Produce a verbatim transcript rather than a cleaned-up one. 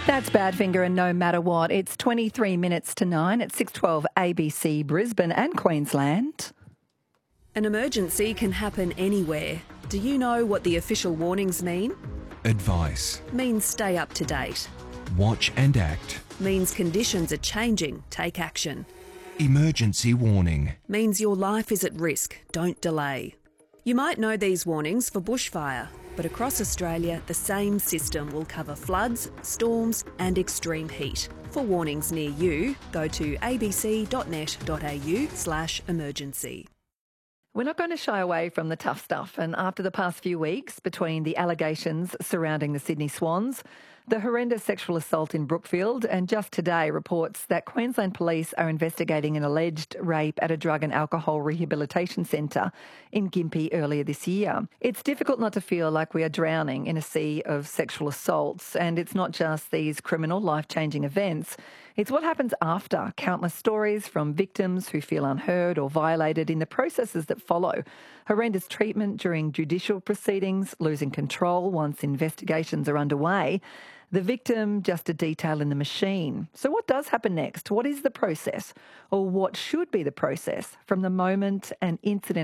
That's Badfinger and No Matter What. It's twenty-three minutes to nine at six twelve A B C Brisbane and Queensland. An emergency can happen anywhere. Do you know what the official warnings mean? Advice. Means stay up to date. Watch and act. Means conditions are changing. Take action. Emergency warning. Means your life is at risk. Don't delay. You might know these warnings for bushfire, but across Australia, the same system will cover floods, storms and extreme heat. For warnings near you, go to abc.net.au slash emergency. We're not going to shy away from the tough stuff, and after the past few weeks, between the allegations surrounding the Sydney Swans, the horrendous sexual assault in Brookfield, and just today reports that Queensland Police are investigating an alleged rape at a drug and alcohol rehabilitation centre in Gympie earlier this year. It's difficult not to feel like we are drowning in a sea of sexual assaults, and it's not just these criminal, life-changing events. It's what happens after. Countless stories from victims who feel unheard or violated in the processes that follow. Horrendous treatment during judicial proceedings, losing control once investigations are underway. The victim, just a detail in the machine. So what does happen next? What is the process? Or what should be the process from the moment an incident